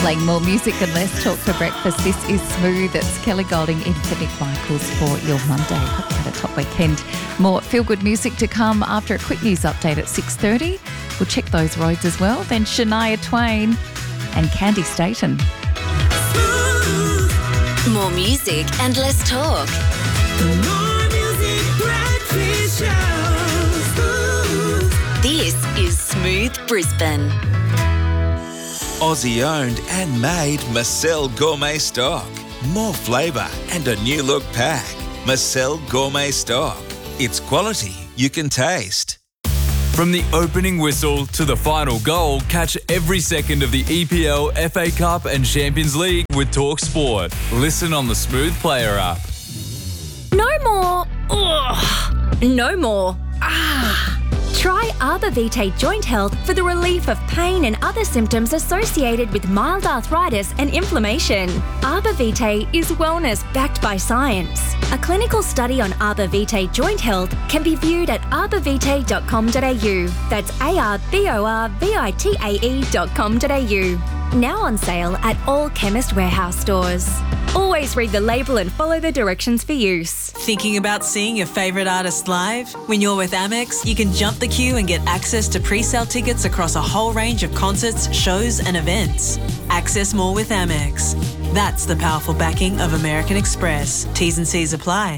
Playing more music and less talk for breakfast. This is Smooth. It's Kelly Golding in for Nick Michaels for your Monday. Hope you had a top weekend. More feel-good music to come after a quick news update at 6:30. We'll check those roads as well. Then Shania Twain and Candy Staten. More music and less talk. More music, breakfast show. This is Smooth Brisbane. Aussie owned and made Marcel Gourmet Stock. More flavour and a new look pack. Marcel Gourmet Stock. It's quality you can taste. From the opening whistle to the final goal, catch every second of the EPL, FA Cup and Champions League with Talk Sport. Listen on the Smooth Player app. No more. Ugh. No more. Try Arbor Vitae Joint Health for the relief of pain and other symptoms associated with mild arthritis and inflammation. Arbor Vitae is wellness backed by science. A clinical study on Arbor Vitae Joint Health can be viewed at arborvitae.com.au. That's arborvitae.com.au. Now on sale at all Chemist Warehouse stores. Always read the label and follow the directions for use. Thinking about seeing your favourite artist live? When you're with Amex, you can jump the queue and get access to pre-sale tickets across a whole range of concerts, shows and events. Access more with Amex. That's the powerful backing of American Express. T's and C's apply.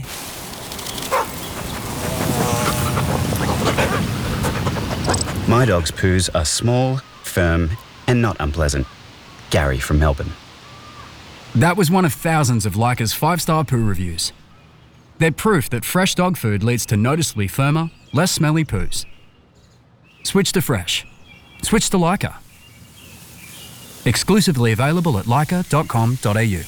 My dog's poos are small, firm and not unpleasant. Gary from Melbourne. That was one of thousands of Leica's 5-star poo reviews. They're proof that fresh dog food leads to noticeably firmer, less smelly poos. Switch to fresh. Switch to Leica. Exclusively available at leica.com.au.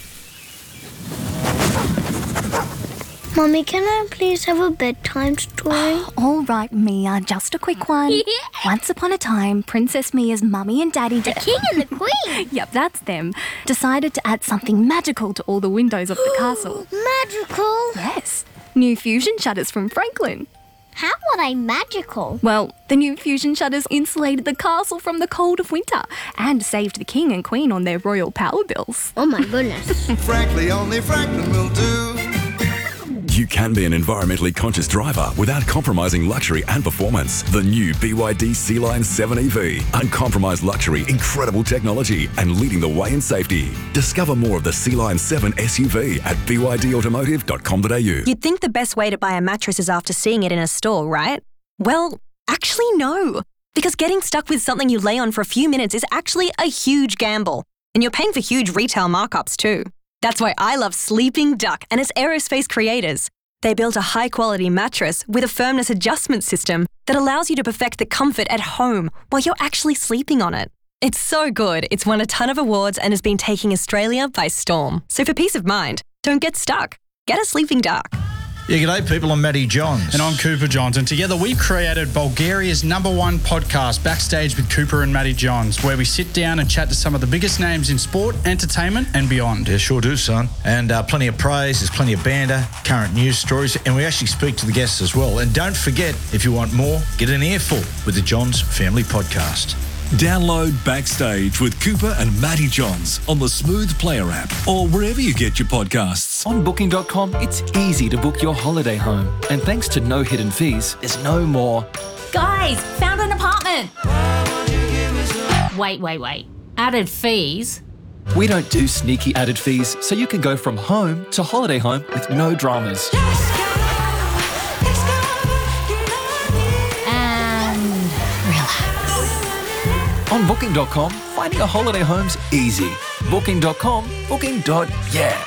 Mummy, can I please have a bedtime story? All right, Mia, just a quick one. Yeah. Once upon a time, Princess Mia's mummy and daddy... The king and the queen? Yep, that's them. Decided to add something magical to all the windows of the castle. Magical? Yes. New fusion shutters from Franklin. How are they magical? Well, the new fusion shutters insulated the castle from the cold of winter and saved the king and queen on their royal power bills. Oh my goodness. Frankly, only Franklin will do. You can be an environmentally conscious driver without compromising luxury and performance. The new BYD Sea-Line 7 EV. Uncompromised luxury, incredible technology, and leading the way in safety. Discover more of the Sea-Line 7 SUV at bydautomotive.com.au. You'd think the best way to buy a mattress is after seeing it in a store, right? Well, actually no. Because getting stuck with something you lay on for a few minutes is actually a huge gamble. And you're paying for huge retail markups too. That's why I love Sleeping Duck and its aerospace creators. They built a high-quality mattress with a firmness adjustment system that allows you to perfect the comfort at home while you're actually sleeping on it. It's so good, it's won a ton of awards and has been taking Australia by storm. So for peace of mind, don't get stuck. Get a Sleeping Duck. Yeah, g'day people, I'm Matty Johns. And I'm Cooper Johns, and together we've created Bulgaria's #1 podcast, Backstage with Cooper and Matty Johns, where we sit down and chat to some of the biggest names in sport, entertainment and beyond. Yeah, sure do, son. And plenty of praise, there's plenty of banter, current news stories, and we actually speak to the guests as well. And don't forget, if you want more, get an earful with the Johns Family Podcast. Download Backstage with Cooper and Matty Johns on the Smooth Player app or wherever you get your podcasts. On Booking.com, it's easy to book your holiday home. And thanks to no hidden fees, there's no more. Guys, found an apartment. Wait. Added fees? We don't do sneaky added fees, so you can go from home to holiday home with no dramas. On Booking.com, finding a holiday home's easy. Booking.com, booking.yeah.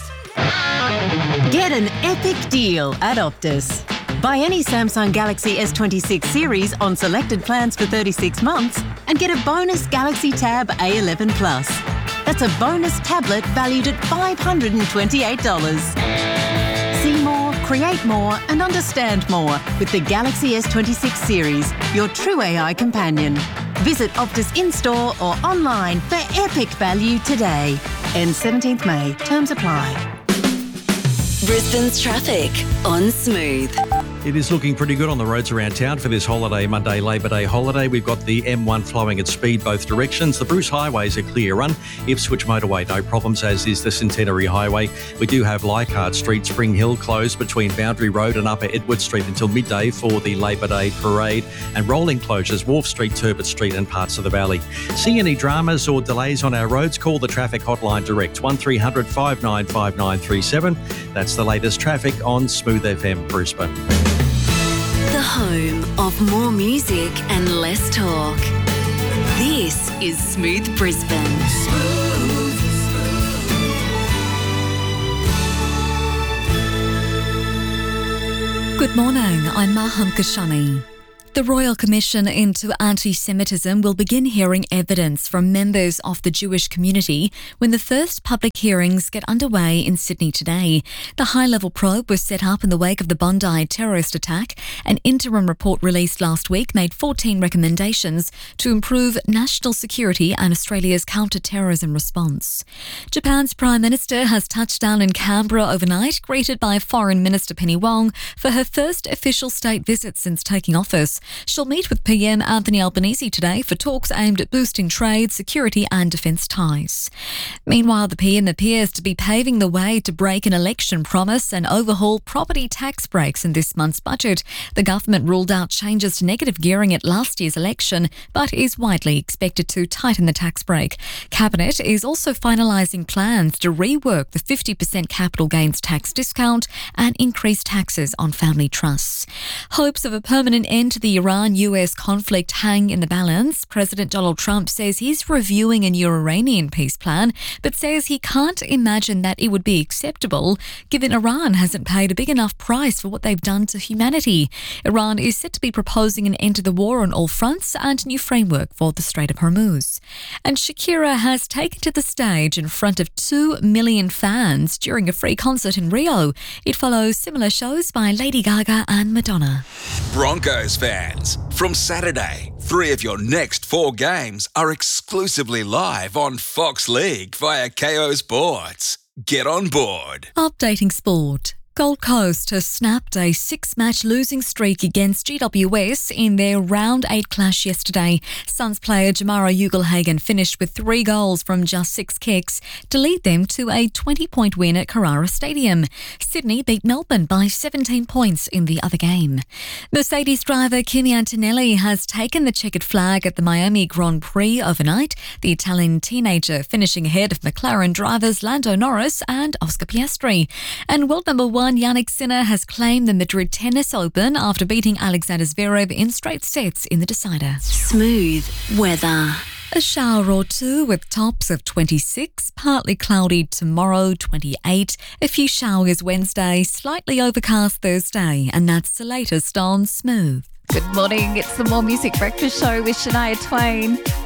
Get an epic deal at Optus. Buy any Samsung Galaxy S26 series on selected plans for 36 months and get a bonus Galaxy Tab A11 Plus. That's a bonus tablet valued at $528. See more, create more and understand more with the Galaxy S26 series, your true AI companion. Visit Optus in-store or online for epic value today. Ends 17th May. Terms apply. Brisbane's traffic on Smooth. It is looking pretty good on the roads around town for this holiday, Monday, Labor Day holiday. We've got the M1 flowing at speed both directions. The Bruce Highway is a clear run. Ipswich Motorway, no problems, as is the Centenary Highway. We do have Leichhardt Street, Spring Hill closed between Boundary Road and Upper Edward Street until midday for the Labor Day parade. And rolling closures, Wharf Street, Turbot Street and parts of the Valley. See any dramas or delays on our roads? Call the traffic hotline direct, 1300 595937. That's the latest traffic on Smooth FM Brisbane. The home of more music and less talk. This is Smooth Brisbane. Good morning, I'm Maham Kashani. The Royal Commission into Anti-Semitism will begin hearing evidence from members of the Jewish community when the first public hearings get underway in Sydney today. The high-level probe was set up in the wake of the Bondi terrorist attack. An interim report released last week made 14 recommendations to improve national security and Australia's counter-terrorism response. Japan's Prime Minister has touched down in Canberra overnight, greeted by Foreign Minister Penny Wong for her first official state visit since taking office. She'll meet with PM Anthony Albanese today for talks aimed at boosting trade, security and defence ties. Meanwhile, the PM appears to be paving the way to break an election promise and overhaul property tax breaks in this month's budget. The government ruled out changes to negative gearing at last year's election, but is widely expected to tighten the tax break. Cabinet is also finalising plans to rework the 50% capital gains tax discount and increase taxes on family trusts. Hopes of a permanent end to the Iran-US conflict hang in the balance. President Donald Trump says he's reviewing a new Iranian peace plan, but says he can't imagine that it would be acceptable given Iran hasn't paid a big enough price for what they've done to humanity. Iran is set to be proposing an end to the war on all fronts and a new framework for the Strait of Hormuz. And Shakira has taken to the stage in front of 2 million fans during a free concert in Rio. It follows similar shows by Lady Gaga and Madonna. Broncos fans, from Saturday, 3 of your next 4 games are exclusively live on Fox League via KO Sports. Get on board. Updating sport. Gold Coast has snapped a 6-match losing streak against GWS in their Round 8 clash yesterday. Suns player Jamara Ugelhagen finished with 3 goals from just 6 kicks to lead them to a 20-point win at Carrara Stadium. Sydney beat Melbourne by 17 points in the other game. Mercedes driver Kimi Antonelli has taken the checkered flag at the Miami Grand Prix overnight, the Italian teenager finishing ahead of McLaren drivers Lando Norris and Oscar Piastri. And world number 1 Jannik Sinner has claimed the Madrid Tennis Open after beating Alexander Zverev in straight sets in the decider. Smooth weather. A shower or two with tops of 26, partly cloudy tomorrow, 28, a few showers Wednesday, slightly overcast Thursday, and that's the latest on Smooth. Good morning, it's the More Music Breakfast Show with Shania Twain.